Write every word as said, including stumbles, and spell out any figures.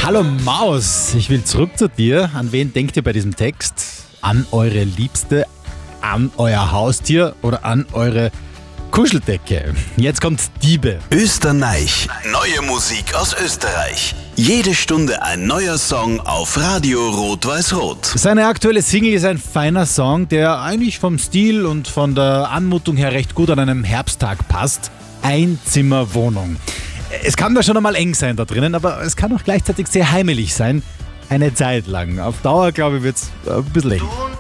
Hallo Maus, ich will zurück zu dir. An wen denkt ihr bei diesem Text? An eure Liebste, an euer Haustier oder an eure Kuscheldecke? Jetzt kommt Diebe. Österreich. Neue Musik aus Österreich. Jede Stunde ein neuer Song auf Radio Rot-Weiß-Rot. Seine aktuelle Single ist ein feiner Song, der eigentlich vom Stil und von der Anmutung her recht gut an einem Herbsttag passt. Einzimmerwohnung. Es kann da schon einmal eng sein da drinnen, aber es kann auch gleichzeitig sehr heimelig sein. Eine Zeit lang. Auf Dauer, glaube ich, wird es ein bisschen eng.